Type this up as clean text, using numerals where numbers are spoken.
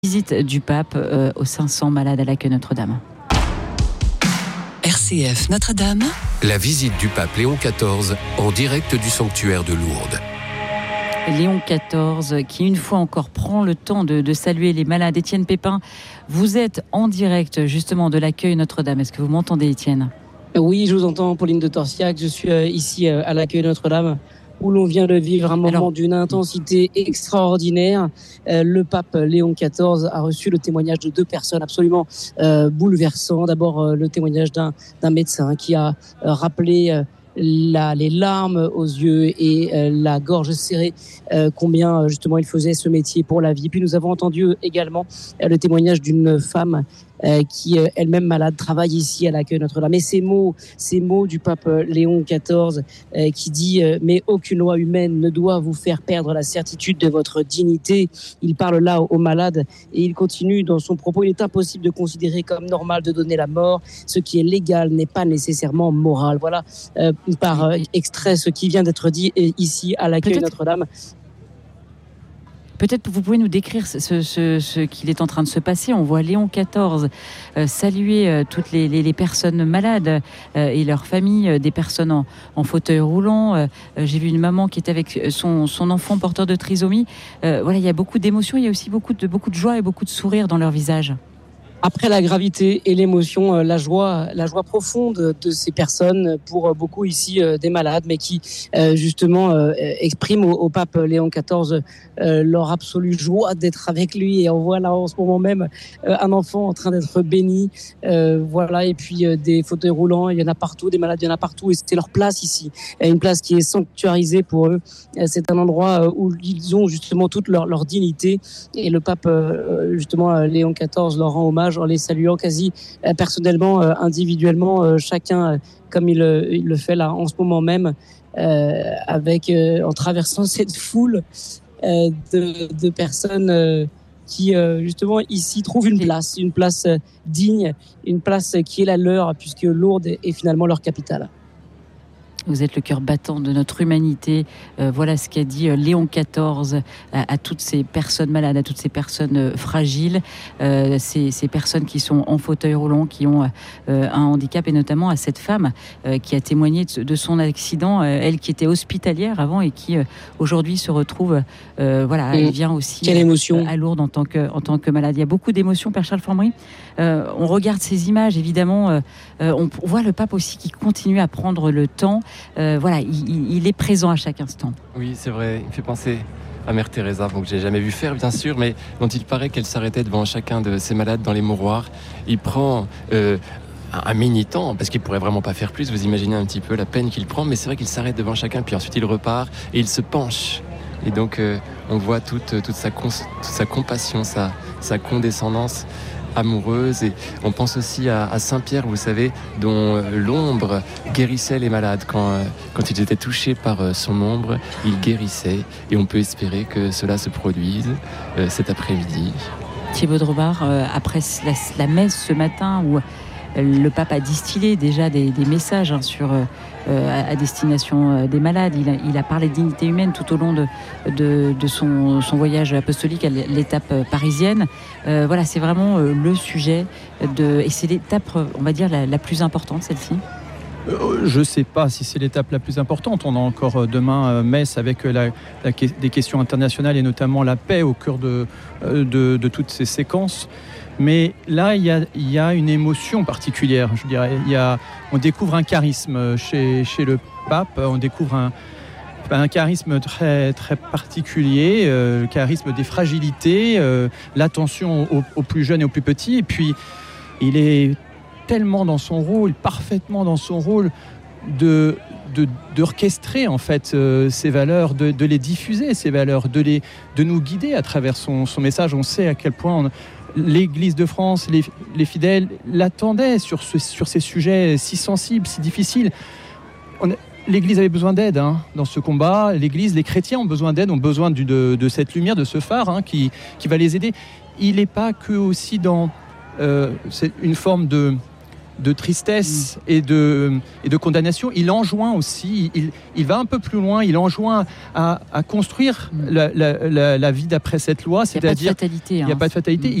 Visite du pape aux 500 malades à l'accueil Notre-Dame. RCF Notre-Dame. La visite du pape Léon XIV en direct du sanctuaire de Lourdes. Léon XIV qui une fois encore prend le temps de saluer les malades. Étienne Pépin, vous êtes en direct justement de l'accueil Notre-Dame. Est-ce que vous m'entendez, Étienne ? Oui, je vous entends, Pauline de Torsiac. Je suis ici à l'accueil Notre-Dame, où l'on vient de vivre un moment d'une intensité extraordinaire. Le pape Léon XIV a reçu le témoignage de deux personnes absolument bouleversants. D'abord, le témoignage d'un médecin qui a rappelé les larmes aux yeux et la gorge serrée, combien justement il faisait ce métier pour la vie. Puis nous avons entendu également le témoignage d'une femme qui elle-même malade travaille ici à l'accueil Notre-Dame. Et ces mots du pape Léon XIV qui dit mais aucune loi humaine ne doit vous faire perdre la certitude de votre dignité. Il parle là aux malades et il continue dans son propos. Il est impossible de considérer comme normal de donner la mort. Ce qui est légal n'est pas nécessairement moral. Voilà par extrait ce qui vient d'être dit ici à l'accueil Notre-Dame. Peut-être que vous pouvez nous décrire ce qu'il est en train de se passer. On voit Léon XIV saluer toutes les personnes malades et leurs familles, des personnes en fauteuil roulant. J'ai vu une maman qui était avec son enfant porteur de trisomie. Voilà, il y a beaucoup d'émotions, il y a aussi beaucoup de joie et beaucoup de sourires dans leur visage. Après la gravité et l'émotion, la joie profonde de ces personnes, pour beaucoup ici des malades, mais qui justement expriment au pape Léon XIV leur absolue joie d'être avec lui. Et on voit là en ce moment même un enfant en train d'être béni, voilà. Et puis des fauteuils roulants, il y en a partout, des malades, il y en a partout, et c'est leur place ici, une place qui est sanctuarisée pour eux. C'est un endroit où ils ont justement toute leur dignité, et le pape justement Léon XIV leur rend hommage en les saluant quasi personnellement, individuellement, chacun comme il le fait là en ce moment même, en traversant cette foule de personnes qui justement ici trouvent une place digne, une place qui est la leur, puisque Lourdes est finalement leur capitale. Vous êtes le cœur battant de notre humanité. Voilà ce qu'a dit Léon XIV à toutes ces personnes malades, à toutes ces personnes fragiles, ces personnes qui sont en fauteuil roulant, qui ont un handicap, et notamment à cette femme qui a témoigné de son accident, elle qui était hospitalière avant et qui aujourd'hui se retrouve, elle vient aussi à Lourdes en tant que malade. Il y a beaucoup d'émotions, Père Charles Formery. On regarde ces images, évidemment, on voit le pape aussi qui continue à prendre le temps. Il est présent à chaque instant. Oui, c'est vrai, il me fait penser à Mère Teresa, que j'ai jamais vu faire bien sûr, mais dont il paraît qu'elle s'arrêtait devant chacun de ses malades dans les mouroirs. Il prend un mini-temps, parce qu'il pourrait vraiment pas faire plus, vous imaginez un petit peu la peine qu'il prend, mais c'est vrai qu'il s'arrête devant chacun, puis ensuite il repart et il se penche. Et donc on voit toute sa compassion, sa condescendance amoureuse. Et on pense aussi à Saint-Pierre, vous savez, dont l'ombre guérissait les malades. Quand ils étaient touchés par son ombre, il guérissait. Et on peut espérer que cela se produise cet après-midi. Thibaut Drobard, après la messe ce matin, où le pape a distillé déjà des messages à destination des malades. Il a parlé de dignité humaine tout au long de son voyage apostolique à l'étape parisienne. C'est vraiment le sujet et c'est l'étape, on va dire, la plus importante, celle-ci. Je ne sais pas si c'est l'étape la plus importante. On a encore demain messe avec des questions internationales et notamment la paix au cœur de toutes ces séquences. Mais là, il y a une émotion particulière, je dirais. On découvre un charisme chez le pape, on découvre un charisme très, très particulier, le charisme des fragilités, l'attention aux plus jeunes et aux plus petits. Et puis, il est tellement dans son rôle, parfaitement dans son rôle, d'orchestrer en fait ces valeurs, de les diffuser, ces valeurs, de nous guider à travers son message. On sait à quel point l'Église de France, les fidèles l'attendaient sur ces sujets si sensibles, si difficiles. L'Église avait besoin d'aide dans ce combat. L'Église, les chrétiens ont besoin d'aide, ont besoin de cette lumière, de ce phare qui va les aider. Il n'est pas que aussi dans une forme de tristesse et de condamnation. Il enjoint aussi, il va un peu plus loin, il enjoint à construire la vie d'après cette loi, c'est-à-dire il n'y a pas de fatalité.